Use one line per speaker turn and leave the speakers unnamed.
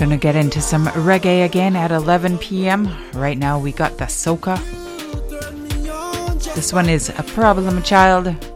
gonna get into some reggae again at 11 p.m. Right now we got the soca. This one is A Problem Child